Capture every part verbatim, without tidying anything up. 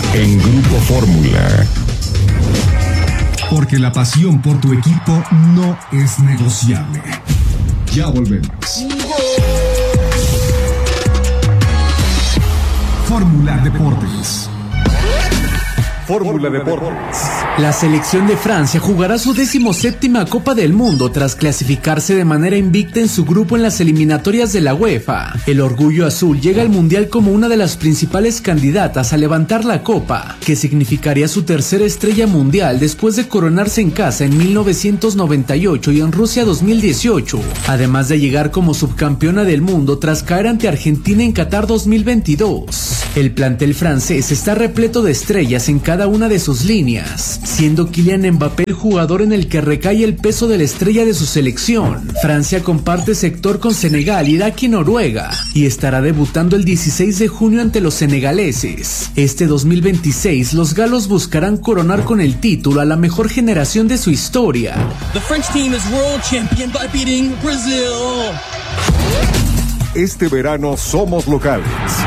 en Grupo Fórmula. Porque la pasión por tu equipo no es negociable. Ya volvemos. Fórmula Deportes. Fórmula Deportes. La selección de Francia jugará su decimoséptima Copa del Mundo tras clasificarse de manera invicta en su grupo en las eliminatorias de la UEFA. El orgullo azul llega al Mundial como una de las principales candidatas a levantar la Copa, que significaría su tercera estrella mundial después de coronarse en casa en mil novecientos noventa y ocho y en Rusia dos mil dieciocho, además de llegar como subcampeona del mundo tras caer ante Argentina en Qatar dos mil veintidós. El plantel francés está repleto de estrellas en cada una de sus líneas, siendo Kylian Mbappé el jugador en el que recae el peso de la estrella de su selección. Francia comparte sector con Senegal, Irak y Noruega, y estará debutando el dieciséis de junio ante los senegaleses. Este dos mil veintiséis, los galos buscarán coronar con el título a la mejor generación de su historia. The French team is world champion by beating Brazil. Este verano somos locales.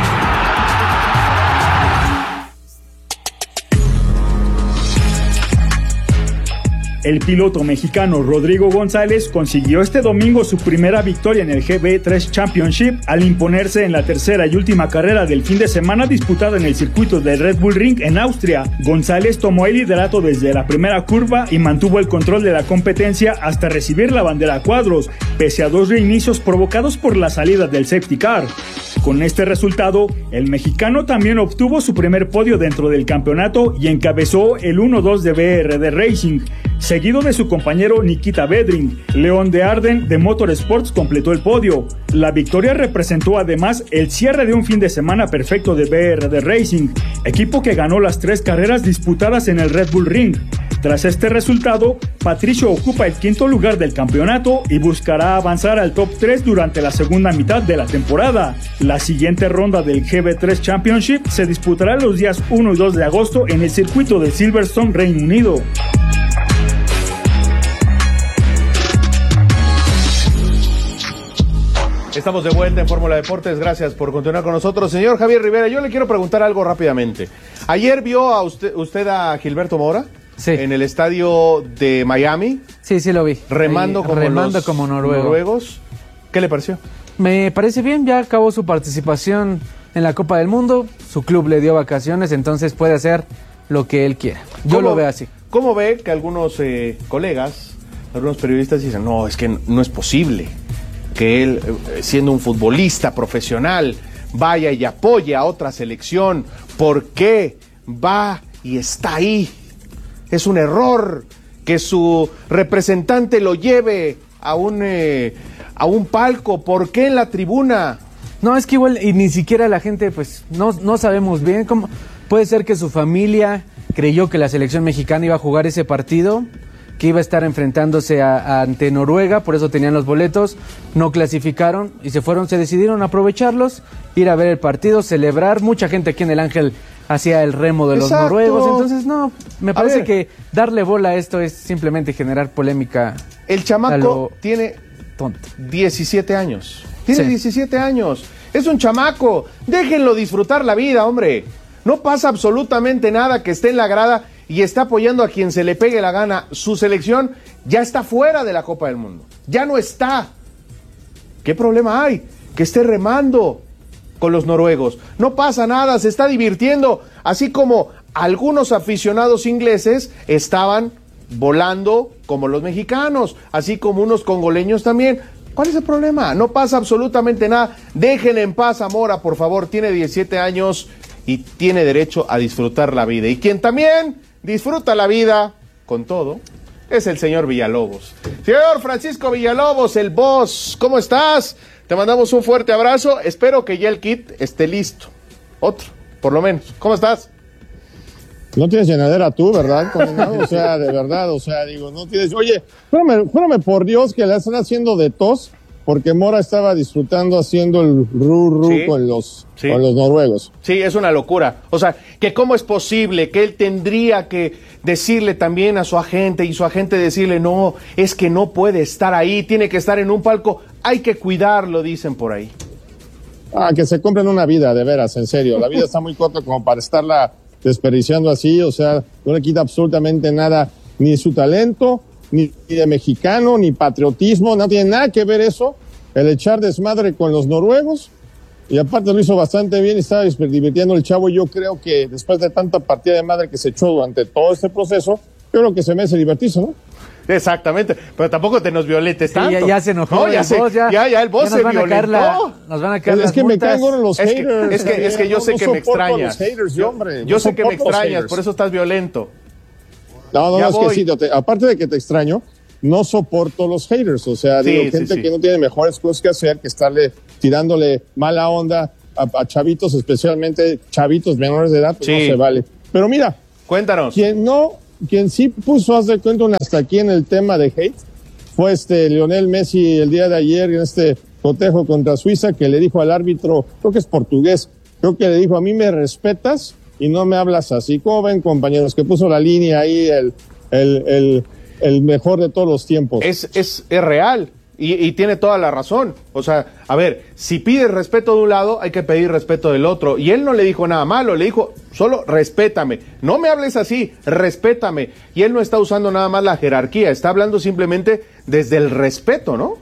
El piloto mexicano Rodrigo González consiguió este domingo su primera victoria en el G B tres Championship al imponerse en la tercera y última carrera del fin de semana disputada en el circuito de Red Bull Ring en Austria. González tomó el liderato desde la primera curva y mantuvo el control de la competencia hasta recibir la bandera a cuadros, pese a dos reinicios provocados por la salida del safety car. Con este resultado, el mexicano también obtuvo su primer podio dentro del campeonato y encabezó el uno dos de B R D Racing, seguido de su compañero Nikita Bedrin. León de Arden de Motorsports completó el podio. La victoria representó además el cierre de un fin de semana perfecto de B R D Racing, equipo que ganó las tres carreras disputadas en el Red Bull Ring. Tras este resultado, Patricio ocupa el quinto lugar del campeonato y buscará avanzar al top tres durante la segunda mitad de la temporada. La siguiente ronda del G B tres Championship se disputará los días uno y dos de agosto en el circuito de Silverstone, Reino Unido. Estamos de vuelta en Fórmula Deportes, gracias por continuar con nosotros. Señor Javier Rivera, yo le quiero preguntar algo rápidamente. ¿Ayer vio a usted, usted a Gilberto Mora? Sí. En el estadio de Miami. Sí, sí lo vi. Remando Ahí, como remando los como noruego. noruegos. ¿Qué le pareció? Me parece bien, ya acabó su participación en la Copa del Mundo, su club le dio vacaciones, entonces puede hacer lo que él quiera. Yo lo veo así. ¿Cómo ve que algunos eh, colegas, algunos periodistas dicen, no, es que no es posible que él, siendo un futbolista profesional, vaya y apoye a otra selección? ¿Por qué va y está ahí? Es un error que su representante lo lleve a un, eh, a un palco. ¿Por qué en la tribuna? No, es que igual, y ni siquiera la gente, pues, no, no sabemos bien cómo. Puede ser que su familia creyó que la selección mexicana iba a jugar ese partido, que iba a estar enfrentándose a, a, ante Noruega, por eso tenían los boletos, no clasificaron y se fueron, se decidieron aprovecharlos, ir a ver el partido, celebrar. Mucha gente aquí en el Ángel hacía el remo de los Exacto. noruegos, entonces no, me parece ver. que darle bola a esto es simplemente generar polémica. El chamaco tiene tonto. diecisiete años. Tiene Sí. diecisiete años. Es un chamaco. Déjenlo disfrutar la vida, hombre. No pasa absolutamente nada que esté en la grada y esté apoyando a quien se le pegue la gana. Su selección ya está fuera de la Copa del Mundo. Ya no está. ¿Qué problema hay? Que esté remando con los noruegos. No pasa nada, se está divirtiendo. Así como algunos aficionados ingleses estaban volando como los mexicanos, así como unos congoleños también. ¿Cuál es el problema? No pasa absolutamente nada. Dejen en paz a Mora, por favor. Tiene diecisiete años y tiene derecho a disfrutar la vida. Y quien también disfruta la vida con todo es el señor Villalobos. Señor Francisco Villalobos, el boss, ¿cómo estás? Te mandamos un fuerte abrazo. Espero que ya el kit esté listo. Otro, por lo menos. ¿Cómo estás? No tienes llenadera tú, ¿verdad? Condenado? O sea, de verdad, o sea, digo, no tienes... Oye, júrame, júrame por Dios que la están haciendo de tos, porque Mora estaba disfrutando haciendo el ru-ru Sí, con los, sí. con los noruegos. Sí, es una locura. O sea, que cómo es posible que él tendría que decirle también a su agente y su agente decirle, no, es que no puede estar ahí, tiene que estar en un palco, hay que cuidarlo, dicen por ahí. Ah, que se compren una vida, de veras, en serio. La vida está muy corta como para estarla desperdiciando así, o sea, no le quita absolutamente nada, ni su talento, ni de mexicano, ni patriotismo, no tiene nada que ver eso, el echar desmadre con los noruegos, y aparte lo hizo bastante bien y estaba divirtiendo el chavo. Yo creo que después de tanta partida de madre que se echó durante todo este proceso, yo creo que se merece divertirse, ¿no? Exactamente, pero tampoco te nos violetes Sí, tanto. ya, ya se enojó, No, ya, el se, boss, ya, ya, ya el boss ya nos se van a caer violentó. la- nos van a caer Es las que me multas. caen gordos los Es que, haters. es que, es que yo no- sé no que me soporto a los extrañas. haters, yo, hombre, yo no sé que me soporto los extrañas, haters. por eso estás violento. No, no, Ya no, es voy. que sí, yo te- aparte de que te extraño, no soporto los haters, o sea, Sí, digo, sí, gente sí. que no tiene mejores cosas que hacer que estarle tirándole mala onda a, a chavitos, especialmente chavitos menores de edad, pues Sí. no se vale. Pero mira, Cuéntanos. quien no, quien sí puso, haz de cuenta, un hasta aquí en el tema de hate, fue este Lionel Messi el día de ayer en este cotejo contra Suiza, que le dijo al árbitro, creo que es portugués, creo que le dijo, a mí me respetas y no me hablas así. ¿Cómo ven, compañeros? Que puso la línea ahí el, el, el, el mejor de todos los tiempos. Es, es, es real y, y tiene toda la razón. O sea, a ver, si pides respeto de un lado, hay que pedir respeto del otro. Y él no le dijo nada malo, le dijo, solo respétame. No me hables así, respétame. Y él no está usando nada más la jerarquía, está hablando simplemente desde el respeto, ¿no?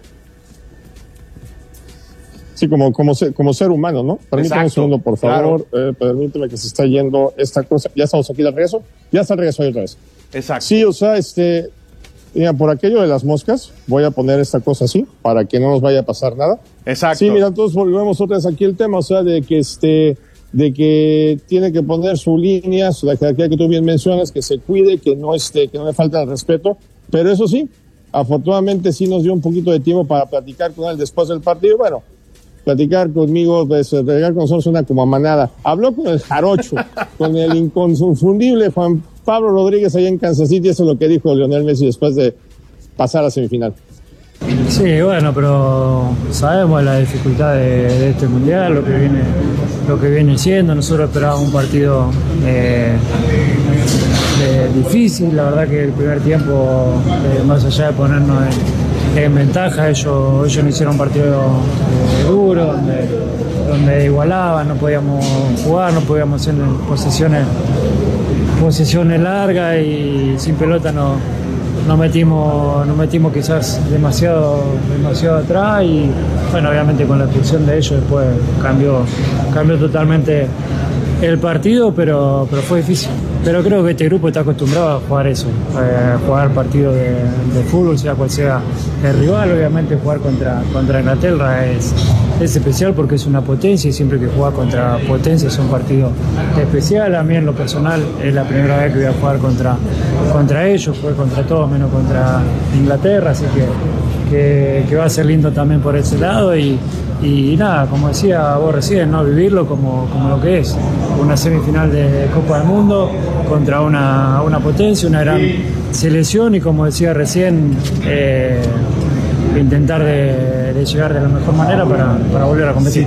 Sí, como, como, ser, como ser humano, ¿no? Permítame un Exacto, segundo, por favor. Eh, permíteme que se está yendo esta cosa. Ya estamos aquí de regreso. Ya está el regreso ahí otra vez. Exacto. Sí, o sea, este, mira, por aquello de las moscas, voy a poner esta cosa así, para que no nos vaya a pasar nada. Exacto. Sí, mira, entonces volvemos otra vez aquí el tema, o sea, de que este, de que tiene que poner su línea, su la jerarquía que tú bien mencionas, que se cuide, que no este, que no le falta el respeto, pero eso sí, afortunadamente sí nos dio un poquito de tiempo para platicar con él después del partido. Bueno, platicar conmigo, pues, platicar con nosotros una como manada. Habló con el jarocho, con el inconfundible Juan Pablo Rodríguez allá en Kansas City. Eso es lo que dijo Lionel Messi después de pasar a semifinal. Sí, bueno, pero sabemos la dificultad de, de este mundial, lo que viene, lo que viene siendo. Nosotros esperábamos un partido eh, eh, difícil. La verdad que el primer tiempo, eh, más allá de ponernos en, en ventaja, ellos, ellos no hicieron un partido eh, duro, donde, donde igualaban, no podíamos jugar, no podíamos hacer posiciones, posiciones largas y sin pelota no. Nos metimos, nos metimos quizás demasiado, demasiado atrás y bueno, obviamente con la expulsión de ellos después cambió, cambió totalmente el partido, pero, pero fue difícil. Pero creo que este grupo está acostumbrado a jugar eso, a jugar partidos de, de fútbol, sea cual sea el rival. Obviamente jugar contra, contra Inglaterra es, es especial porque es una potencia y siempre que juega contra potencia es un partido especial. A mí en lo personal es la primera vez que voy a jugar contra, contra ellos, jugué contra todos menos contra Inglaterra, así que, que, que va a ser lindo también por ese lado y, y nada, como decía vos recién, ¿no? Vivirlo como, como lo que es, una semifinal de Copa del Mundo contra una, una potencia, una gran selección y como decía recién, eh, intentar de, de llegar de la mejor manera para, para volver a competir.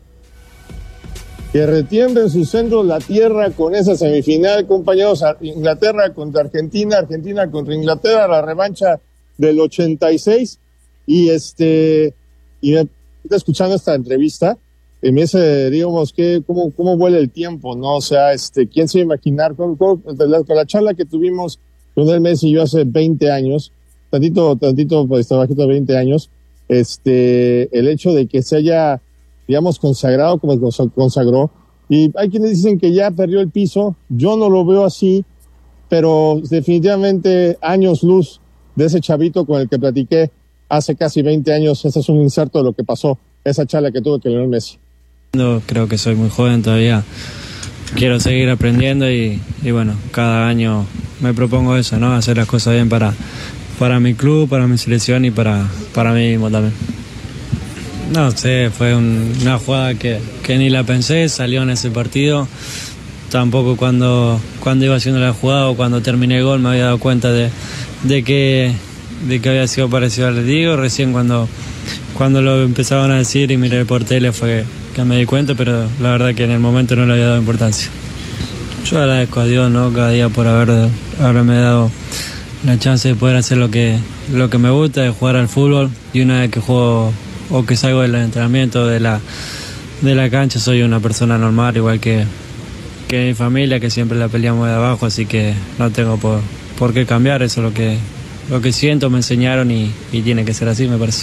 Que retiembre en su centro la tierra con esa semifinal, compañeros. Inglaterra contra Argentina, Argentina contra Inglaterra, la revancha del ochenta y seis. Y este, y me está escuchando esta entrevista y me dice, digamos, que cómo, cómo vuela el tiempo, ¿no? O sea, este, quién se iba a imaginar con, con, con, la, con la charla que tuvimos con el Messi y yo hace veinte años, tantito, tantito, pues, bajito de veinte años, este, el hecho de que se haya, digamos, consagrado como consagró. Y hay quienes dicen que ya perdió el piso. Yo no lo veo así, pero definitivamente años luz de ese chavito con el que platiqué hace casi veinte años. Ese es un inserto de lo que pasó, esa charla que tuve con Lionel Messi. Creo que soy muy joven todavía. Quiero seguir aprendiendo y, y bueno, cada año me propongo eso, ¿no? Hacer las cosas bien para, para mi club, para mi selección y para, para mí mismo también. No sé, fue un, una jugada que, que ni la pensé, salió en ese partido. Tampoco cuando, cuando iba haciendo la jugada o cuando terminé el gol me había dado cuenta de, de, que, de que había sido parecido al Diego. Recién cuando, cuando lo empezaban a decir y miré por tele fue que me di cuenta, pero la verdad que en el momento no le había dado importancia. Yo agradezco a Dios, ¿no? Cada día por haber, haberme dado la chance de poder hacer lo que, lo que me gusta, de jugar al fútbol. Y una vez que juego o que salgo del entrenamiento, de la, de la cancha, soy una persona normal, igual que, que mi familia, que siempre la peleamos de abajo, así que no tengo por, por qué cambiar, eso es lo que, lo que siento, me enseñaron y, y tiene que ser así, me parece.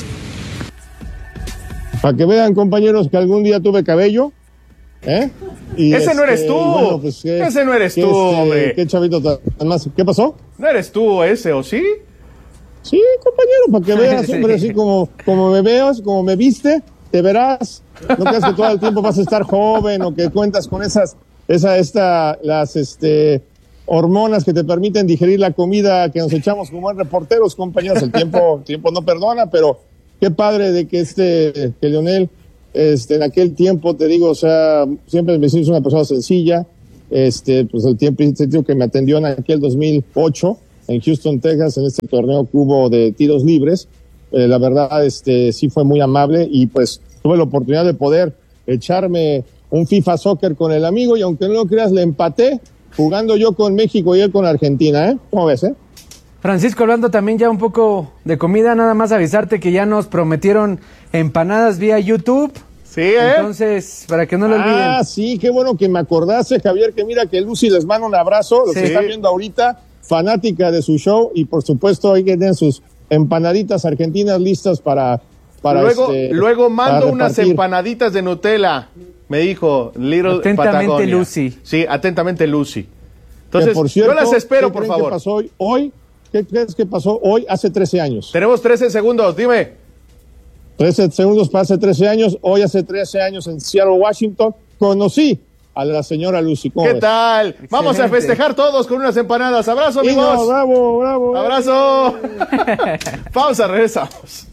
Para que vean, compañeros, que algún día tuve cabello, ¿eh? Y Ese este, no eres tú, bueno, pues, ¿qué, ese no eres qué, tú, este, hombre. Qué chavito tan más. ¿Qué pasó? No eres tú ese, ¿o sí? Sí, compañero, para que veas, hombre, así como, como me veas, como me viste, te verás. No creas que todo el tiempo vas a estar joven o que cuentas con esas, esa, esta, las, este, hormonas que te permiten digerir la comida que nos echamos como buen reporteros, compañeros. El tiempo, el tiempo no perdona, pero qué padre de que este, que Lionel, este, en aquel tiempo, te digo, o sea, siempre me hizo una persona sencilla, este, pues el tiempo, este tío que me atendió en aquel dos mil ocho, en Houston, Texas, en este torneo que hubo de tiros libres, eh, la verdad, este, sí fue muy amable y pues tuve la oportunidad de poder echarme un FIFA Soccer con el amigo y aunque no lo creas, le empaté jugando yo con México y él con Argentina, ¿eh? ¿Cómo ves, eh? Francisco, hablando también ya un poco de comida, nada más avisarte que ya nos prometieron empanadas vía YouTube. Sí, ¿eh? Entonces, para que no lo olviden. Ah, sí, qué bueno que me acordaste, Javier, que mira que Lucy les manda un abrazo, los Sí. que están viendo ahorita, fanática de su show y por supuesto hay que tener sus empanaditas argentinas listas para... para luego este, luego mando para unas repartir. empanaditas de Nutella, me dijo Little Atentamente, Patagonia. Lucy. Sí, atentamente Lucy. Que, Entonces, por cierto, yo las espero, ¿qué por creen favor. que pasó hoy? Hoy, ¿qué crees que pasó hoy hace trece años? Tenemos trece segundos, dime. trece segundos para hace trece años, hoy hace trece años en Seattle, Washington, conocí a la señora Lucy. ¿Cómo ¿Qué ves? tal? Vamos a Excelente. festejar todos con unas empanadas. Abrazo, Sí, no, amigos. bravo, bravo. Abrazo. Pausa, regresamos.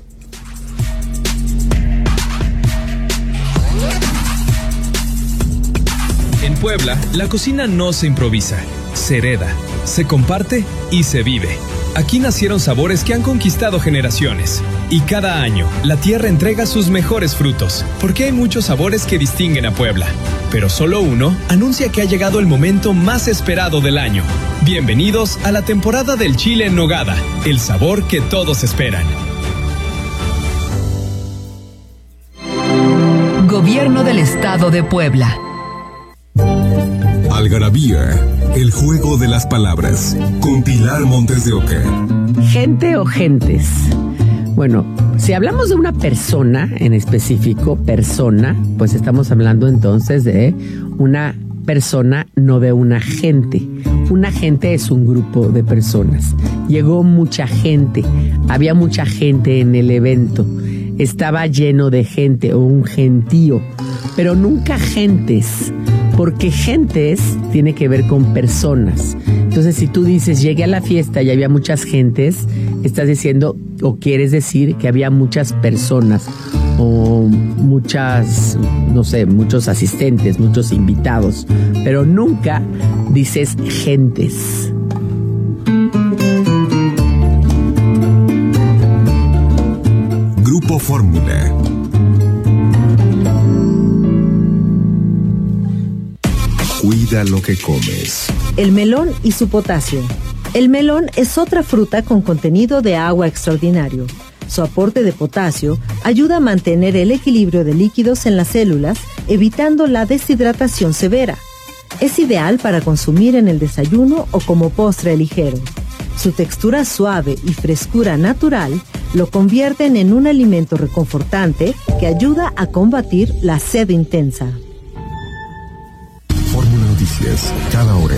En Puebla, la cocina no se improvisa, se hereda, se comparte y se vive. Aquí nacieron sabores que han conquistado generaciones. Y cada año, la tierra entrega sus mejores frutos, porque hay muchos sabores que distinguen a Puebla. Pero solo uno anuncia que ha llegado el momento más esperado del año. Bienvenidos a la temporada del chile en nogada, el sabor que todos esperan. Gobierno del Estado de Puebla. Algarabía, el juego de las palabras, con Pilar Montes de Oca. Gente o gentes. Bueno, si hablamos de una persona en específico, persona, pues estamos hablando entonces de una persona, no de una gente. Una gente es un grupo de personas. Llegó mucha gente, había mucha gente en el evento. Estaba lleno de gente o un gentío, pero nunca gentes, porque gentes tiene que ver con personas. Entonces, si tú dices, llegué a la fiesta y había muchas gentes, estás diciendo o quieres decir que había muchas personas o muchas, no sé, muchos asistentes, muchos invitados, pero nunca dices gentes. Grupo Fórmula. Cuida lo que comes. El melón y su potasio. El melón es otra fruta con contenido de agua extraordinario. Su aporte de potasio ayuda a mantener el equilibrio de líquidos en las células, evitando la deshidratación severa. Es ideal para consumir en el desayuno o como postre ligero. Su textura suave y frescura natural lo convierten en un alimento reconfortante que ayuda a combatir la sed intensa. Fórmula Noticias, cada hora.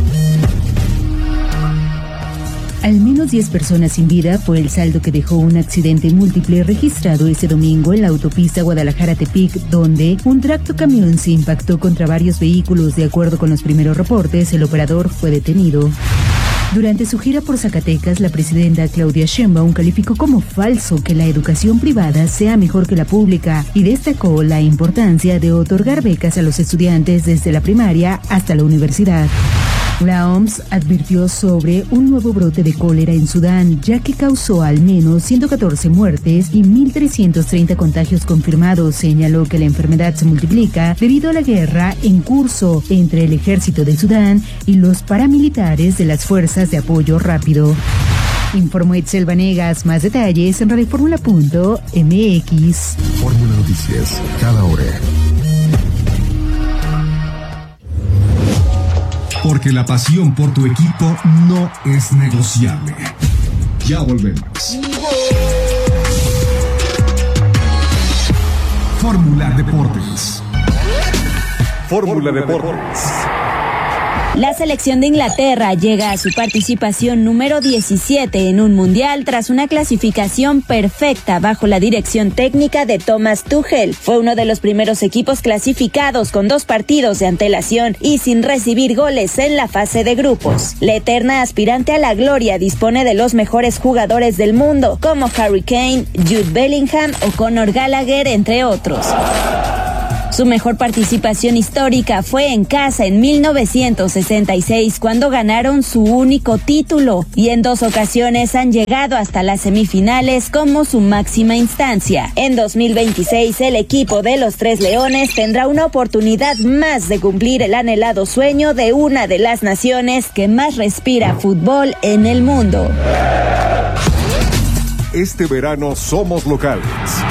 Al menos diez personas sin vida fue el saldo que dejó un accidente múltiple registrado ese domingo en la autopista Guadalajara-Tepic, donde un tractocamión se impactó contra varios vehículos. De acuerdo con los primeros reportes, el operador fue detenido. Durante su gira por Zacatecas, la presidenta Claudia Sheinbaum calificó como falso que la educación privada sea mejor que la pública y destacó la importancia de otorgar becas a los estudiantes desde la primaria hasta la universidad. La O M S advirtió sobre un nuevo brote de cólera en Sudán, ya que causó al menos ciento catorce muertes y mil trescientos treinta contagios confirmados. Señaló que la enfermedad se multiplica debido a la guerra en curso entre el ejército de Sudán y los paramilitares de las fuerzas de apoyo rápido. Informó Itzel Vanegas. Más detalles en radioformula punto m x. Fórmula Noticias, cada hora. Porque la pasión por tu equipo no es negociable. Ya volvemos. Fórmula Deportes. Fórmula Deportes. La selección de Inglaterra llega a su participación número diecisiete en un mundial tras una clasificación perfecta bajo la dirección técnica de Thomas Tuchel. Fue uno de los primeros equipos clasificados con dos partidos de antelación y sin recibir goles en la fase de grupos. La eterna aspirante a la gloria dispone de los mejores jugadores del mundo, como Harry Kane, Jude Bellingham o Conor Gallagher, entre otros. Su mejor participación histórica fue en casa en mil novecientos sesenta y seis, cuando ganaron su único título, y en dos ocasiones han llegado hasta las semifinales como su máxima instancia. En dos mil veintiséis, el equipo de los Tres Leones tendrá una oportunidad más de cumplir el anhelado sueño de una de las naciones que más respira fútbol en el mundo. Este verano somos locales.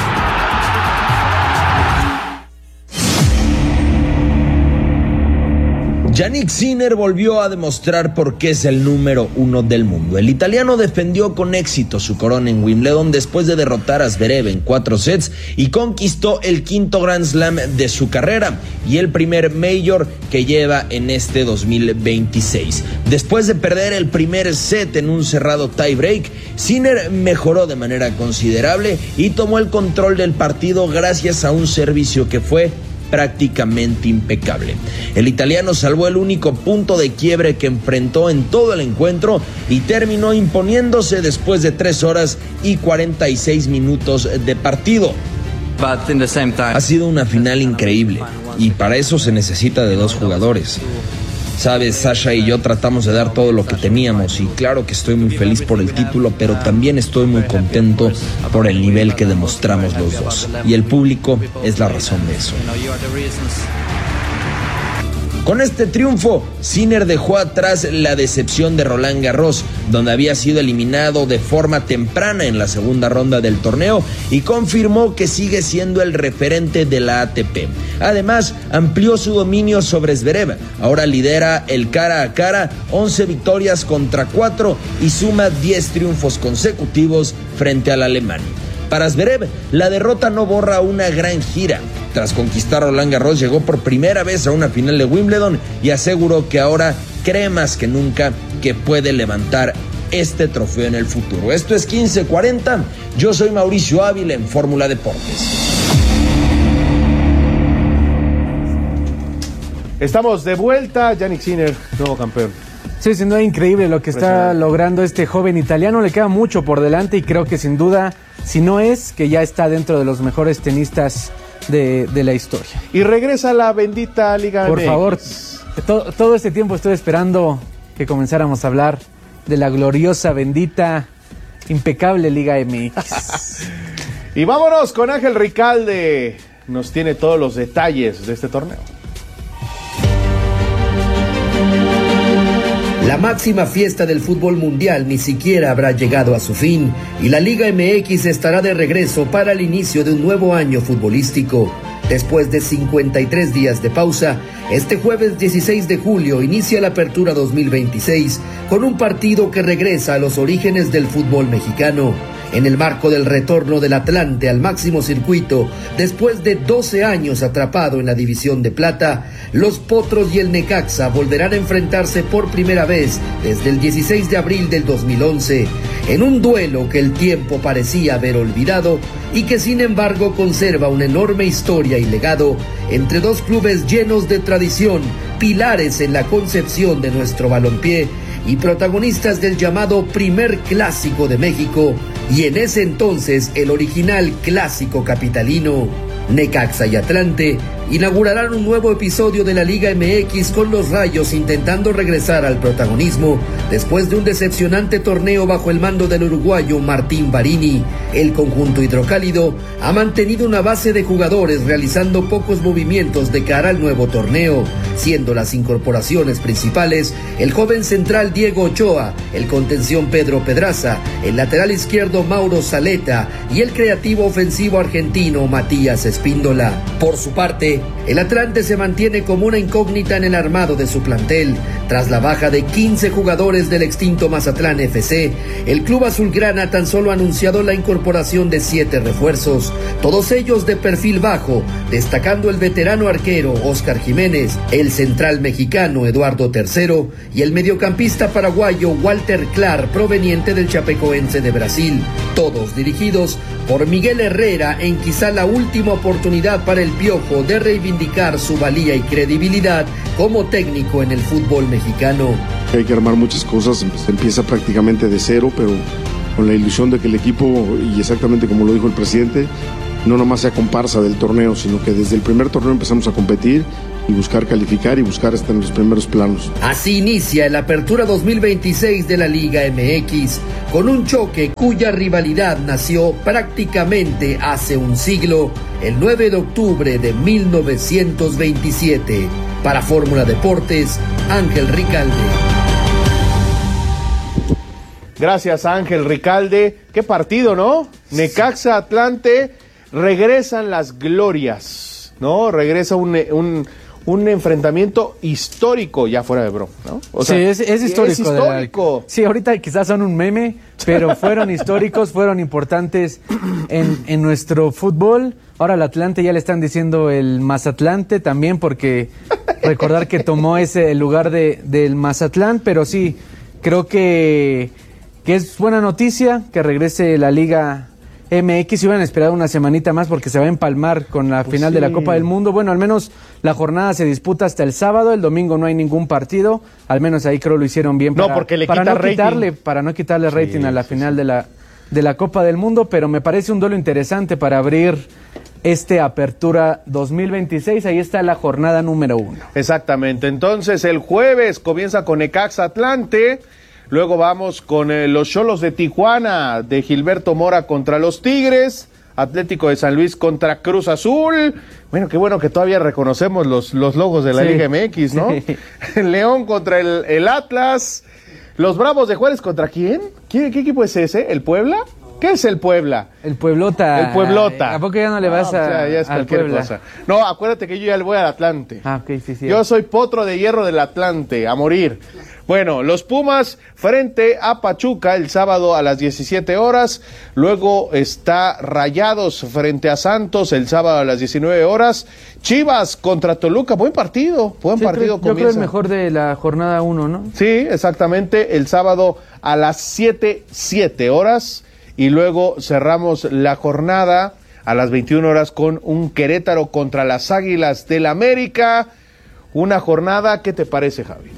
Jannik Sinner volvió a demostrar por qué es el número uno del mundo. El italiano defendió con éxito su corona en Wimbledon después de derrotar a Zverev en cuatro sets y conquistó el quinto Grand Slam de su carrera y el primer Major que lleva en este dos mil veintiséis. Después de perder el primer set en un cerrado tie-break, Sinner mejoró de manera considerable y tomó el control del partido gracias a un servicio que fue prácticamente impecable. El italiano salvó el único punto de quiebre que enfrentó en todo el encuentro y terminó imponiéndose después de tres horas y cuarenta y seis minutos de partido. Ha sido una final increíble y para eso se necesita de dos jugadores. Sabes, Sasha y yo tratamos de dar todo lo que teníamos y claro que estoy muy feliz por el título, pero también estoy muy contento por el nivel que demostramos los dos. Y el público es la razón de eso. Con este triunfo, Sinner dejó atrás la decepción de Roland Garros, donde había sido eliminado de forma temprana en la segunda ronda del torneo y confirmó que sigue siendo el referente de la A T P. Además, amplió su dominio sobre Zverev. Ahora lidera el cara a cara, once victorias contra cuatro y suma diez triunfos consecutivos frente al alemán. Para Zverev, la derrota no borra una gran gira. Tras conquistar Roland Garros, llegó por primera vez a una final de Wimbledon y aseguró que ahora cree más que nunca que puede levantar este trofeo en el futuro. Esto es quince cuarenta. Yo soy Mauricio Ávila en Fórmula Deportes. Estamos de vuelta. Jannik Sinner, nuevo campeón. Sí, sin duda increíble lo que está logrando este joven italiano. Le queda mucho por delante y creo que sin duda, si no es, que ya está dentro de los mejores tenistas de, de la historia. Y regresa a la bendita Liga Por M X. favor, todo, todo este tiempo estoy esperando que comenzáramos a hablar de la gloriosa, bendita, impecable Liga M X. Y vámonos con Ángel Ricalde. Nos tiene todos los detalles de este torneo. La máxima fiesta del fútbol mundial ni siquiera habrá llegado a su fin y la Liga M X estará de regreso para el inicio de un nuevo año futbolístico. Después de cincuenta y tres días de pausa, este jueves dieciséis de julio inicia la apertura dos mil veintiséis con un partido que regresa a los orígenes del fútbol mexicano. En el marco del retorno del Atlante al máximo circuito, después de doce años atrapado en la división de plata, los Potros y el Necaxa volverán a enfrentarse por primera vez desde el dieciséis de abril del dos mil once, en un duelo que el tiempo parecía haber olvidado y que sin embargo conserva una enorme historia y legado entre dos clubes llenos de tradición, pilares en la concepción de nuestro balompié y protagonistas del llamado primer clásico de México y en ese entonces el original clásico capitalino. Necaxa y Atlante inaugurarán un nuevo episodio de la Liga M X con los Rayos intentando regresar al protagonismo después de un decepcionante torneo bajo el mando del uruguayo Martín Barini. El conjunto hidrocálido ha mantenido una base de jugadores realizando pocos movimientos de cara al nuevo torneo, siendo las incorporaciones principales el joven central Diego Ochoa, el contención Pedro Pedraza, el lateral izquierdo Mauro Zaleta y el creativo ofensivo argentino Matías Espíndola. Por su parte, C. El Atlante se mantiene como una incógnita en el armado de su plantel. Tras la baja de quince jugadores del extinto Mazatlán F C, el club azulgrana tan solo ha anunciado la incorporación de siete refuerzos, todos ellos de perfil bajo, destacando el veterano arquero Óscar Jiménez, el central mexicano Eduardo Tercero y el mediocampista paraguayo Walter Clark, proveniente del Chapecoense de Brasil, todos dirigidos por Miguel Herrera en quizá la última oportunidad para el Piojo de reivindicar su valía y credibilidad como técnico en el fútbol mexicano. Hay que armar muchas cosas, se empieza prácticamente de cero, pero con la ilusión de que el equipo, y exactamente como lo dijo el presidente, no nomás sea comparsa del torneo, sino que desde el primer torneo empezamos a competir y buscar calificar y buscar estar en los primeros planos. Así inicia el Apertura dos mil veintiséis de la Liga M X, con un choque cuya rivalidad nació prácticamente hace un siglo, el nueve de octubre de mil novecientos veintisiete. Para Fórmula Deportes, Ángel Ricalde. Gracias, Ángel Ricalde. Qué partido, ¿no? Necaxa, Atlante, regresan las glorias, ¿no? Regresa un... un un enfrentamiento histórico, ya fuera de broma, ¿no? O sea, sí, es, es histórico. Es histórico. La, sí, ahorita quizás son un meme, pero fueron históricos, fueron importantes en, en nuestro fútbol. Ahora al Atlante ya le están diciendo el Mazatlante también, porque recordar que tomó ese lugar de, del Mazatlán, pero sí, creo que, que es buena noticia que regrese la Liga M X. Iban a esperar una semanita más porque se va a empalmar con la pues final sí. de la Copa del Mundo. Bueno, al menos la jornada se disputa hasta el sábado, el domingo no hay ningún partido, al menos ahí creo lo hicieron bien para no, porque le para quita no rating. quitarle para no quitarle rating sí, a la sí, final sí. de la de la Copa del Mundo, pero me parece un duelo interesante para abrir este Apertura dos mil veintiséis. Ahí está la jornada número uno. Exactamente. Entonces el jueves comienza con Necaxa Atlante. Luego vamos con eh, los Xolos de Tijuana, de Gilberto Mora contra los Tigres, Atlético de San Luis contra Cruz Azul. Bueno, qué bueno que todavía reconocemos los, los logos de la sí. Liga M X, ¿no? Sí. León contra el, el Atlas, los Bravos de Juárez contra ¿quién? ¿Qué, qué equipo es ese? ¿El Puebla? ¿Qué es el Puebla? El Pueblota. El Pueblota. ¿A poco ya no le vas no, a, o sea, ya es cualquier Puebla? Cosa. No, acuérdate que yo ya le voy al Atlante. Ah, ok, sí, sí. Yo soy potro de hierro del Atlante, a morir. Bueno, los Pumas frente a Pachuca el sábado a las diecisiete horas. Luego está Rayados frente a Santos el sábado a las diecinueve horas. Chivas contra Toluca, buen partido, buen sí, partido creo, comienza. Yo creo el mejor de la jornada uno, ¿no? Sí, exactamente, el sábado a las siete, siete horas. Y luego cerramos la jornada a las veintiuna horas con un Querétaro contra las Águilas del América. Una jornada, ¿qué te parece, Javi?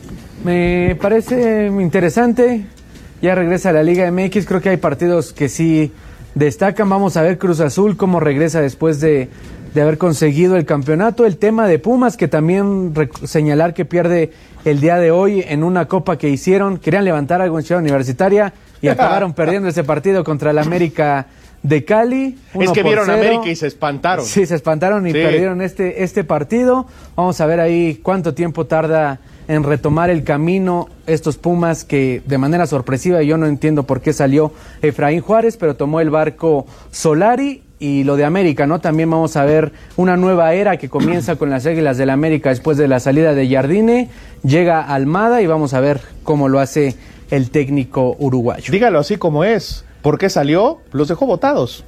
Me parece interesante, ya regresa a la Liga M X, creo que hay partidos que sí destacan. Vamos a ver Cruz Azul cómo regresa después de, de haber conseguido el campeonato. El tema de Pumas, que también señalar que pierde el día de hoy en una copa que hicieron, querían levantar algo en Ciudad Universitaria y acabaron perdiendo ese partido contra el América de Cali. Es que vieron a América y se espantaron. Sí, se espantaron y sí. perdieron este, este partido. Vamos a ver ahí cuánto tiempo tarda en retomar el camino estos Pumas, que de manera sorpresiva, yo no entiendo por qué salió Efraín Juárez, pero tomó el barco Solari. Y lo de América, ¿no? También vamos a ver una nueva era que comienza con las Águilas del América después de la salida de Jardine. Llega Almada y vamos a ver cómo lo hace el técnico uruguayo. Dígalo así como es. ¿Por qué salió? Los dejó votados.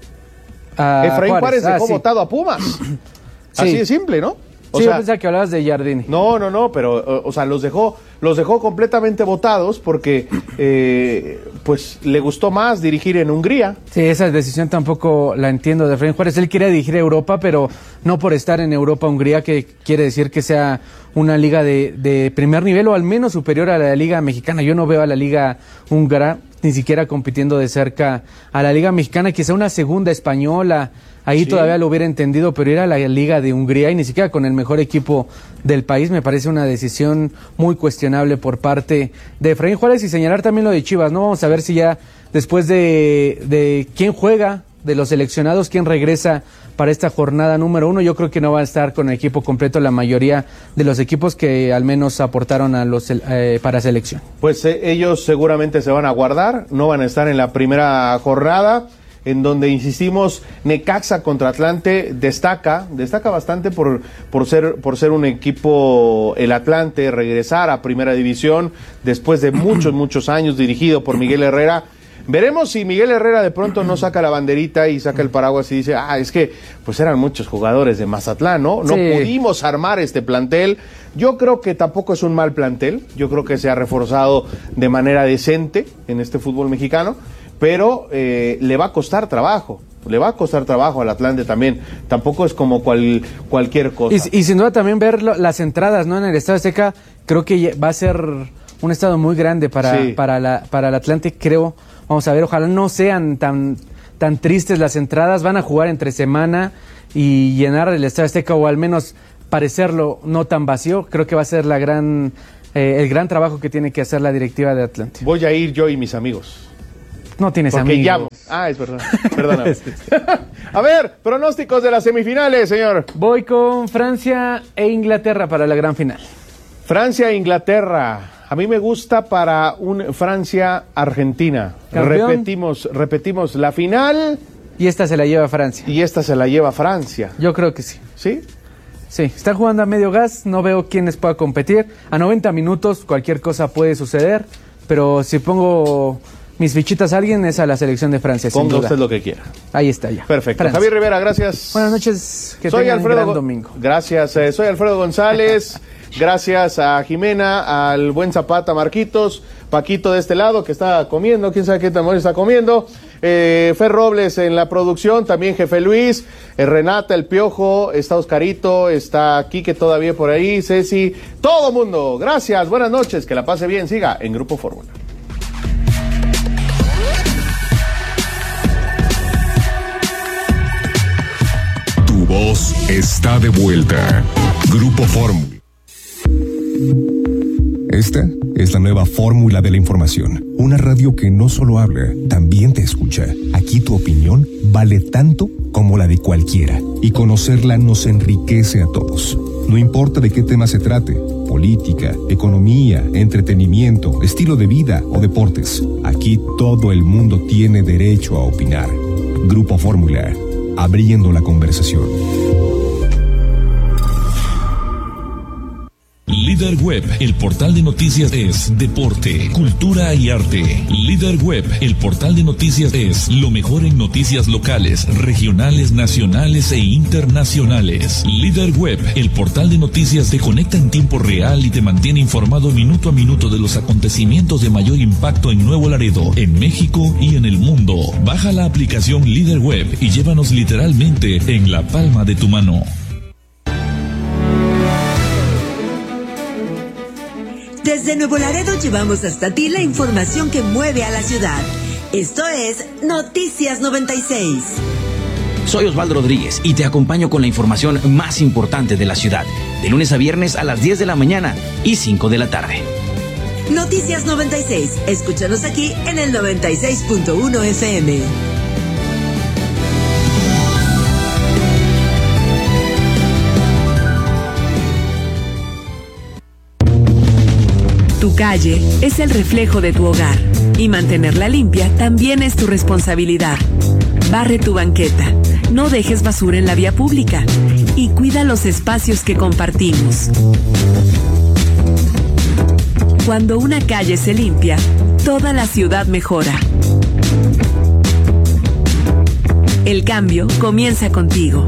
A Efraín Juárez, Juárez dejó ah, sí. votado a Pumas. sí. Así de simple, ¿no? O sí, sea, yo pensaba que hablabas de Jardine. No, no, no, pero, o, o sea, los dejó, los dejó completamente votados porque, eh, pues, le gustó más dirigir en Hungría. Sí, esa decisión tampoco la entiendo de Efraín Juárez. Él quiere dirigir a Europa, pero no por estar en Europa, Hungría, que quiere decir que sea una liga de, de primer nivel o al menos superior a la liga mexicana. Yo no veo a la liga húngara ni siquiera compitiendo de cerca a la liga mexicana, quizá una segunda española. Ahí sí. todavía lo hubiera entendido, pero ir a la Liga de Hungría y ni siquiera con el mejor equipo del país me parece una decisión muy cuestionable por parte de Efraín Juárez. Y señalar también lo de Chivas, ¿no? Vamos a ver si ya después de, de quién juega, de los seleccionados, quién regresa para esta jornada número uno. Yo creo que no va a estar con el equipo completo la mayoría de los equipos que al menos aportaron a los eh, para selección. Pues eh, ellos seguramente se van a guardar, no van a estar en la primera jornada. en donde insistimos, Necaxa contra Atlante destaca, destaca bastante por, por ser, por ser un equipo, el Atlante, regresar a Primera División después de muchos, muchos años, dirigido por Miguel Herrera. Veremos si Miguel Herrera de pronto no saca la banderita y saca el paraguas y dice, ah, es que pues eran muchos jugadores de Mazatlán, ¿no? No sí. pudimos armar este plantel. Yo creo que tampoco es un mal plantel, yo creo que se ha reforzado de manera decente en este fútbol mexicano, pero eh, le va a costar trabajo. Le va a costar trabajo al Atlante también. Tampoco es como cual, cualquier cosa. Y, y sin duda también ver lo, las entradas, ¿no? En el Estadio Azteca, creo que va a ser un estado muy grande para, sí. para, la, para el Atlante, creo. Vamos a ver, ojalá no sean tan, tan tristes las entradas. Van a jugar entre semana y llenar el Estadio Azteca, o al menos parecerlo no tan vacío. Creo que va a ser la gran, eh, el gran trabajo que tiene que hacer la directiva de Atlante. Voy a ir yo y mis amigos. No tienes Porque amigos. Llamo. Ah, es verdad. Perdóname. A ver, pronósticos de las semifinales, señor. Voy con Francia e Inglaterra para la gran final. Francia e Inglaterra. A mí me gusta para un Francia-Argentina. Repetimos, repetimos la final. Y esta se la lleva Francia. Y esta se la lleva Francia. Yo creo que sí. ¿Sí? Sí, están jugando a medio gas, no veo quién les pueda competir. A noventa minutos cualquier cosa puede suceder, pero si pongo mis fichitas a alguien es a la selección de Francia. Ponga usted lo que quiera. Ahí está ya. Perfecto. Francia. Javier Rivera, gracias. Buenas noches, que soy tengan Alfredo un gran domingo. Gracias, eh, soy Alfredo González. Gracias a Jimena, al buen Zapata, Marquitos, Paquito de este lado que está comiendo, quién sabe qué también está comiendo, eh, Fer Robles en la producción, también Jefe Luis, eh, Renata, el Piojo, está Oscarito, está Quique todavía por ahí, Ceci, todo mundo, gracias, buenas noches, que la pase bien, siga en Grupo Fórmula. Tu voz está de vuelta. Grupo Fórmula. Esta es la nueva fórmula de la información. Una radio que no solo habla, también te escucha. Aquí tu opinión vale tanto como la de cualquiera. Y conocerla nos enriquece a todos. No importa de qué tema se trate. Política, economía, entretenimiento, estilo de vida o deportes. Aquí todo el mundo tiene derecho a opinar. Grupo Fórmula. Abriendo la conversación. Líder Web, el portal de noticias es deporte, cultura y arte. Líder Web, el portal de noticias es lo mejor en noticias locales, regionales, nacionales e internacionales. Líder Web, el portal de noticias te conecta en tiempo real y te mantiene informado minuto a minuto de los acontecimientos de mayor impacto en Nuevo Laredo, en México y en el mundo. Baja la aplicación Líder Web y llévanos literalmente en la palma de tu mano. Desde Nuevo Laredo llevamos hasta ti la información que mueve a la ciudad. Esto es Noticias noventa y seis. Soy Osvaldo Rodríguez y te acompaño con la información más importante de la ciudad. De lunes a viernes a las diez de la mañana y cinco de la tarde. Noticias noventa y seis. Escúchanos aquí en el noventa y seis punto uno F M. Tu calle es el reflejo de tu hogar y mantenerla limpia también es tu responsabilidad. Barre tu banqueta, no dejes basura en la vía pública y cuida los espacios que compartimos. Cuando una calle se limpia, toda la ciudad mejora. El cambio comienza contigo.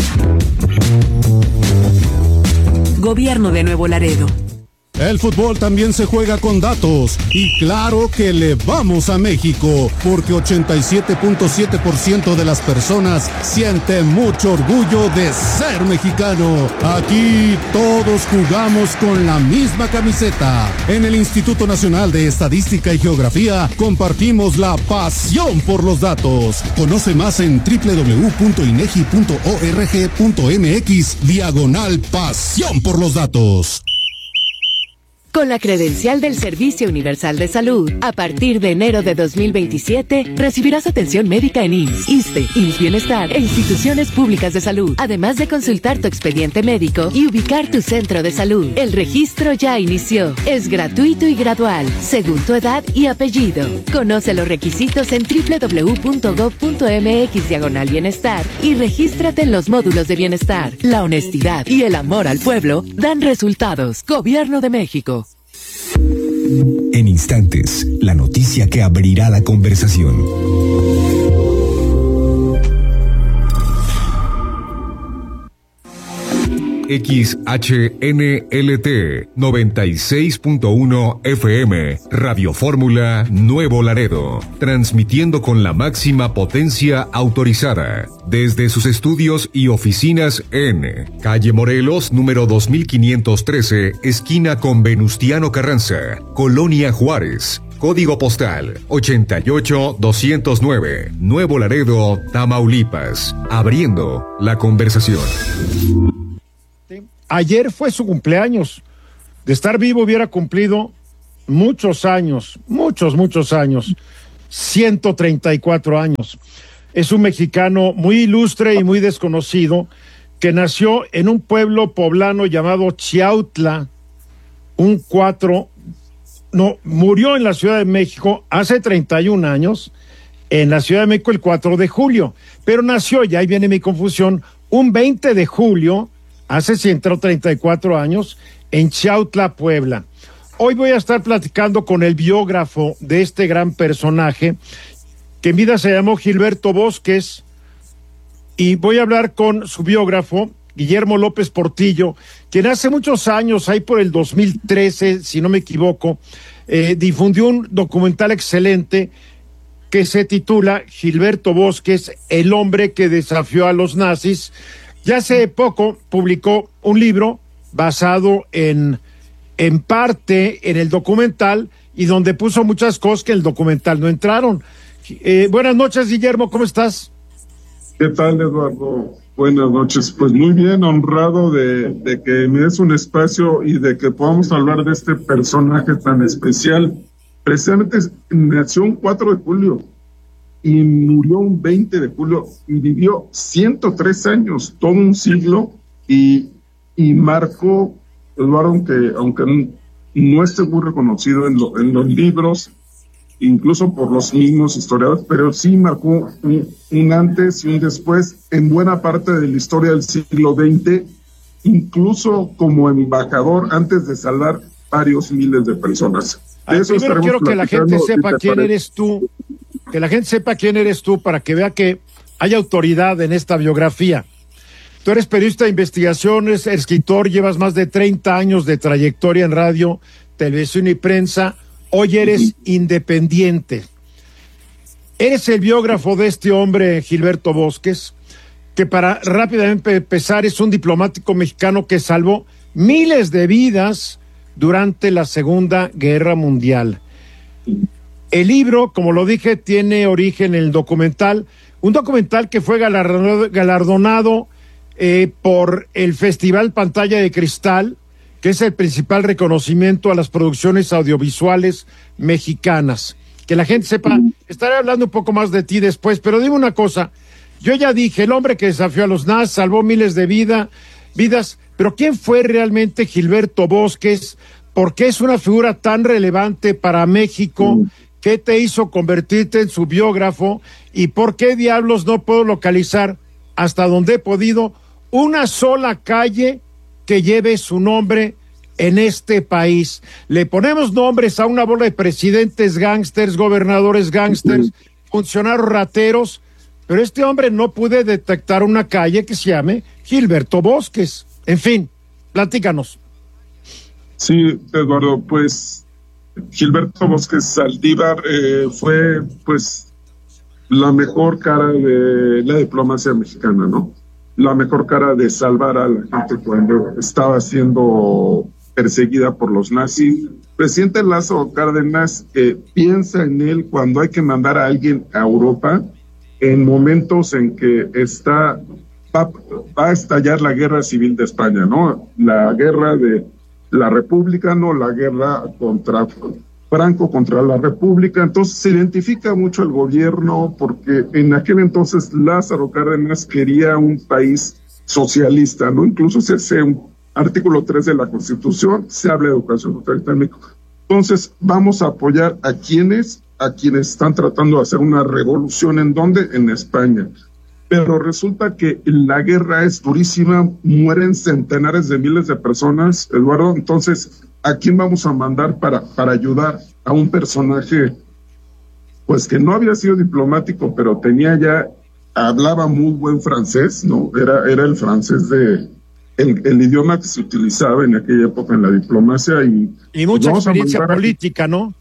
Gobierno de Nuevo Laredo. El fútbol también se juega con datos y claro que le vamos a México porque ochenta y siete punto siete por ciento de las personas siente mucho orgullo de ser mexicano. Aquí todos jugamos con la misma camiseta. En el Instituto Nacional de Estadística y Geografía compartimos la pasión por los datos. Conoce más en doble u doble u doble u punto inegi punto org punto m x diagonal pasión por los datos. Con la credencial del Servicio Universal de Salud, a partir de enero de dos mil veintisiete, recibirás atención médica en I M S S, ISSSTE, I M S S Bienestar e instituciones públicas de salud, además de consultar tu expediente médico y ubicar tu centro de salud. El registro ya inició. Es gratuito y gradual, según tu edad y apellido. Conoce los requisitos en doble u doble u doble u punto gob punto eme equis diagonal bienestar y regístrate en los módulos de bienestar. La honestidad y el amor al pueblo dan resultados. Gobierno de México. En instantes, la noticia que abrirá la conversación. X H N L T noventa y seis punto uno F M, Radio Fórmula Nuevo Laredo, transmitiendo con la máxima potencia autorizada desde sus estudios y oficinas en Calle Morelos, número dos mil quinientos trece, esquina con Venustiano Carranza, Colonia Juárez. Código postal ochenta y ocho doscientos nueve, Nuevo Laredo, Tamaulipas. Abriendo la conversación. Ayer fue su cumpleaños. De estar vivo hubiera cumplido muchos años, muchos, muchos años. ciento treinta y cuatro años. Es un mexicano muy ilustre y muy desconocido que nació en un pueblo poblano llamado Chiautla, un cuatro, no, murió en la Ciudad de México hace treinta y un años, en la Ciudad de México el cuatro de julio, pero nació, y ahí viene mi confusión, un veinte de julio, hace ciento treinta y cuatro años, en Chiautla, Puebla. Hoy voy a estar platicando con el biógrafo de este gran personaje, que en vida se llamó Gilberto Bosques, y voy a hablar con su biógrafo, Guillermo López Portillo, quien hace muchos años, ahí por el dos mil trece, si no me equivoco, eh, difundió un documental excelente que se titula Gilberto Bosques, el hombre que desafió a los nazis. Ya hace poco publicó un libro basado en, en parte en el documental y donde puso muchas cosas que en el documental no entraron. Eh, buenas noches, Guillermo, ¿cómo estás? ¿Qué tal, Eduardo? Buenas noches. Pues muy bien, honrado de, de que me des un espacio y de que podamos hablar de este personaje tan especial. Precisamente nació un cuatro de julio. Y murió un veinte de julio y vivió ciento tres años, todo un siglo, y, y marcó, Eduardo, aunque, aunque no esté muy reconocido en, lo, en los libros, incluso por los mismos historiadores, pero sí marcó un, un antes y un después en buena parte de la historia del siglo veinte, incluso como embajador antes de salvar varios miles de personas. De Ay, eso primero quiero que la gente sepa quién parece. eres tú. Que la gente sepa quién eres tú para que vea que hay autoridad en esta biografía. Tú eres periodista de investigación, eres escritor, llevas más de treinta años de trayectoria en radio, televisión y prensa. Hoy eres independiente. Eres el biógrafo de este hombre, Gilberto Bosques, que para rápidamente empezar es un diplomático mexicano que salvó miles de vidas durante la Segunda Guerra Mundial. El libro, como lo dije, tiene origen en el documental, un documental que fue galardonado, galardonado eh, por el Festival Pantalla de Cristal, que es el principal reconocimiento a las producciones audiovisuales mexicanas. Que la gente sepa, estaré hablando un poco más de ti después, pero dime una cosa, yo ya dije, el hombre que desafió a los nazis, salvó miles de vida, vidas, pero ¿quién fue realmente Gilberto Bosques? ¿Por qué es una figura tan relevante para México? ¿Qué te hizo convertirte en su biógrafo? ¿Y por qué diablos no puedo localizar, hasta donde he podido, una sola calle que lleve su nombre en este país? Le ponemos nombres a una bola de presidentes gángsters, gobernadores gángsters, funcionarios rateros, pero este hombre no pude detectar una calle que se llame Gilberto Bosques. En fin, platícanos. Sí, Eduardo, pues Gilberto Bosques Saldívar eh, fue pues la mejor cara de la diplomacia mexicana, ¿no? La mejor cara de salvar a la gente cuando estaba siendo perseguida por los nazis. Presidente Lázaro Cárdenas eh, piensa en él cuando hay que mandar a alguien a Europa en momentos en que está va, va a estallar la guerra civil de España, ¿no? La guerra de la República, no la guerra contra Franco, contra la República. Entonces se identifica mucho el gobierno porque en aquel entonces Lázaro Cárdenas quería un país socialista, ¿no? Incluso se hace un artículo tres de la Constitución, se habla de educación socialista en México. Entonces vamos a apoyar a quienes, a quienes están tratando de hacer una revolución. ¿En dónde? En España. Pero resulta que la guerra es durísima, mueren centenares de miles de personas, Eduardo. Entonces, ¿a quién vamos a mandar para, para ayudar a un personaje, pues que no había sido diplomático, pero tenía ya, hablaba muy buen francés, ¿no? Era, era el francés de, el, el idioma que se utilizaba en aquella época en la diplomacia y... Y mucha experiencia política, ¿no?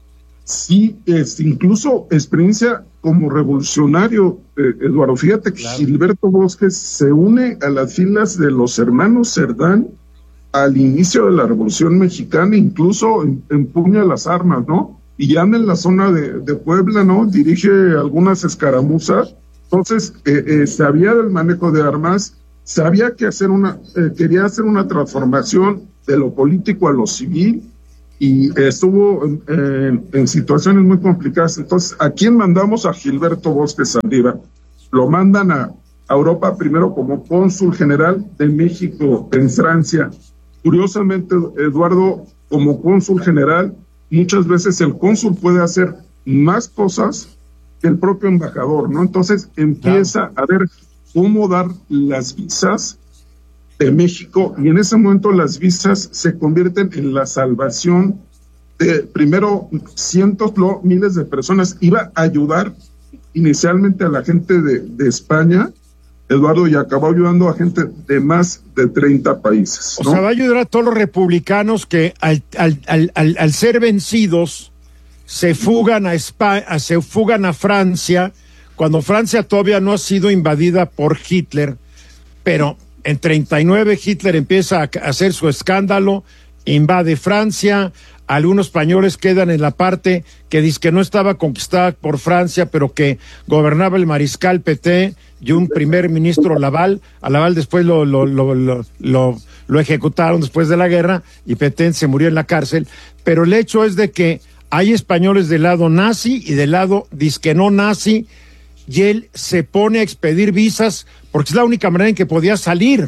Sí, es incluso experiencia como revolucionario, eh, Eduardo. Fíjate que claro. Gilberto Bosques se une a las filas de los hermanos Cerdán al inicio de la Revolución Mexicana, incluso empuña las armas, ¿no? Y anda en la zona de, de Puebla, ¿no? Dirige algunas escaramuzas. Entonces, eh, eh, sabía del manejo de armas, sabía que hacer una, eh, quería hacer una transformación de lo político a lo civil, y estuvo en, en, en situaciones muy complicadas. Entonces, ¿a quién mandamos? A Gilberto Bosques Saldívar. Lo mandan a, a Europa primero como cónsul general de México en Francia. Curiosamente, Eduardo, como cónsul general, muchas veces el cónsul puede hacer más cosas que el propio embajador, ¿no? Entonces empieza a ver cómo dar las visas de México, y en ese momento las visas se convierten en la salvación de primero cientos, no, miles de personas. Iba a ayudar inicialmente a la gente de, de España, Eduardo, y acabó ayudando a gente de más de treinta países, ¿no? O sea, va a ayudar a todos los republicanos que al, al, al, al, al ser vencidos se fugan a España, se fugan a Francia, cuando Francia todavía no ha sido invadida por Hitler, pero en treinta y nueve Hitler empieza a hacer su escándalo, invade Francia, algunos españoles quedan en la parte que dice que no estaba conquistada por Francia, pero que gobernaba el mariscal Pétain y un primer ministro Laval. A Laval después lo, lo, lo, lo, lo, lo ejecutaron después de la guerra y Pétain se murió en la cárcel. Pero el hecho es de que hay españoles del lado nazi y del lado disque no nazi, y él se pone a expedir visas porque es la única manera en que podía salir.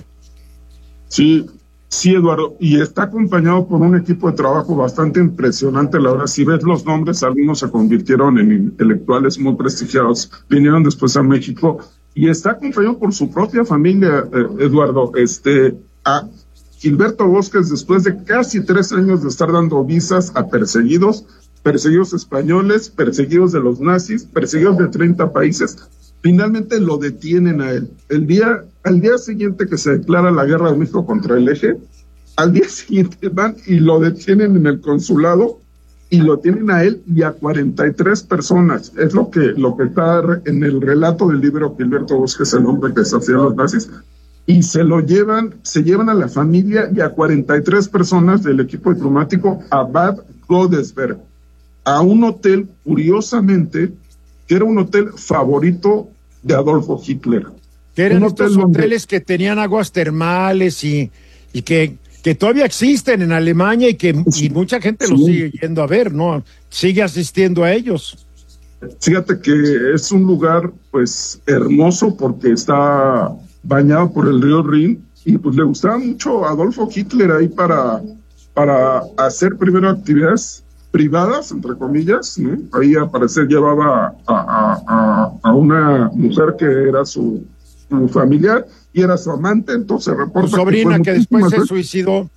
Sí, sí, Eduardo, y está acompañado por un equipo de trabajo bastante impresionante. La verdad, si ves los nombres, algunos se convirtieron en intelectuales muy prestigiados, vinieron después a México, y está acompañado por su propia familia, eh, Eduardo. Este, a Gilberto Bosques, después de casi tres años de estar dando visas a perseguidos, perseguidos españoles, perseguidos de los nazis, perseguidos de treinta países, finalmente lo detienen a él. El día, al día siguiente que se declara la guerra de México contra el Eje, al día siguiente van y lo detienen en el consulado y lo tienen a él y a cuarenta y tres personas. Es lo que, lo que está en el relato del libro Gilberto Bosques, el hombre que desafía a los nazis, y se lo llevan, se llevan a la familia y a cuarenta y tres personas del equipo diplomático a Bad Godesberg, a un hotel, curiosamente, que era un hotel favorito de Adolfo Hitler. Que eran un estos hotel hoteles donde... que tenían aguas termales y, y que, que todavía existen en Alemania y que y mucha gente sí. los sigue yendo a ver, ¿no? Sigue asistiendo a ellos. Fíjate que es un lugar, pues, hermoso porque está bañado por el río Rin, y pues le gustaba mucho a Adolfo Hitler ahí para, para hacer primero actividades privadas, entre comillas, ¿no? Ahí al parecer llevaba a, a, a, a una mujer que era su, su familiar y era su amante, entonces reporta su sobrina que, que después se veces, suicidó.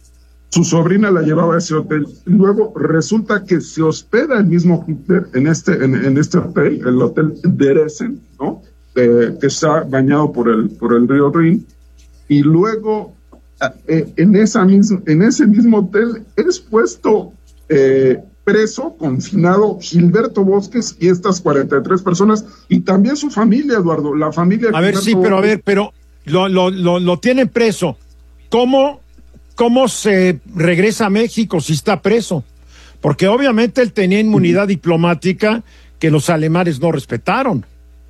Su sobrina la llevaba a ese hotel. Luego resulta que se hospeda el mismo Hitler en este, en, en este hotel, el hotel Dresden, ¿no? Eh, que está bañado por el, por el río Rin, y luego eh, en, esa misma, en ese mismo hotel es puesto Eh, preso, confinado, Gilberto Bosques y estas cuarenta y tres personas, y también su familia, Eduardo, la familia. A ver, sí, pero a ver, pero lo, lo, lo, lo tienen preso. ¿Cómo, cómo se regresa a México si está preso? Porque obviamente él tenía inmunidad uh-huh. diplomática que los alemanes no respetaron.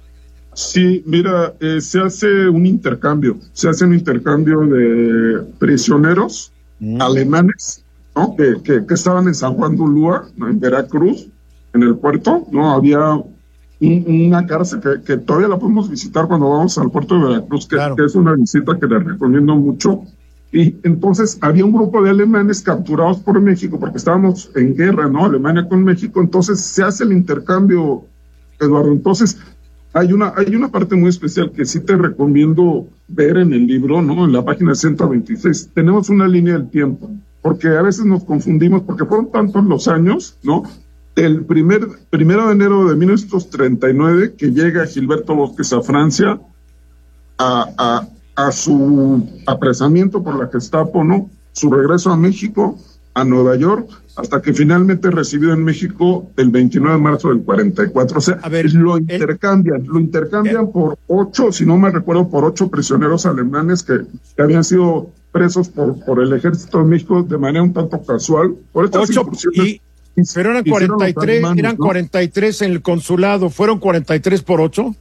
Sí, mira, eh, se hace un intercambio, se hace un intercambio de prisioneros mm. alemanes, ¿no? Que, que, que estaban en San Juan de Ulúa, ¿no? En Veracruz, en el puerto, ¿no? Había un, una cárcel que, que todavía la podemos visitar cuando vamos al puerto de Veracruz, que, claro. que es una visita que les recomiendo mucho. Y entonces había un grupo de alemanes capturados por México, porque estábamos en guerra, ¿no? Alemania con México, entonces se hace el intercambio, Eduardo. Entonces hay una, hay una parte muy especial que sí te recomiendo ver en el libro, ¿no? En la página ciento veintiséis. Tenemos una línea del tiempo, porque a veces nos confundimos, porque fueron tantos los años, ¿no? El primer, primero de enero de mil novecientos treinta y nueve, que llega Gilberto Bosques a Francia, a... a a su apresamiento por la Gestapo, ¿no? Su regreso a México, a Nueva York, hasta que finalmente es recibido en México el veintinueve de marzo del cuarenta y cuatro. O sea, a ver, lo intercambian, lo intercambian eh, por ocho, si no me recuerdo, por ocho prisioneros alemanes que, que habían sido presos por, por el ejército de México de manera un tanto casual. Por estas ocho, y, pero eran cuarenta y tres, alemanes, eran ¿no? cuarenta y tres en el consulado, ¿fueron cuarenta y tres por ocho?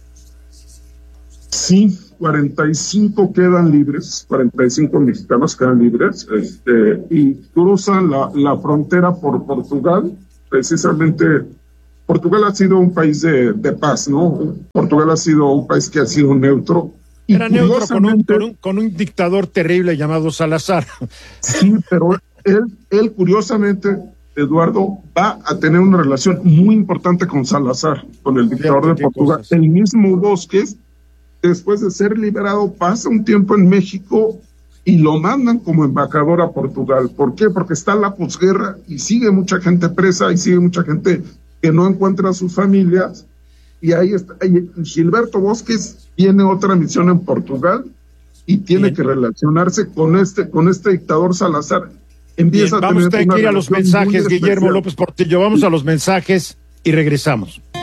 Sí, cuarenta y cinco quedan libres, cuarenta y cinco mexicanos quedan libres, este, y cruzan la, la frontera por Portugal. Precisamente, Portugal ha sido un país de, de paz, ¿no? Portugal ha sido un país que ha sido neutro. Era neutro con un, con, un, con un dictador terrible llamado Salazar. Sí, pero él, él curiosamente, Eduardo, va a tener una relación muy importante con Salazar, con el dictador de Portugal. Cosas. El mismo Bosques, después de ser liberado, pasa un tiempo en México y lo mandan como embajador a Portugal. ¿Por qué? Porque está la posguerra y sigue mucha gente presa y sigue mucha gente que no encuentra a sus familias. Y ahí está. Y Gilberto Bosques tiene otra misión en Portugal y tiene Bien. que relacionarse con este, con este dictador Salazar. Empieza Bien, vamos a tener que ir a los mensajes, Guillermo López Portillo. Vamos a los mensajes y regresamos.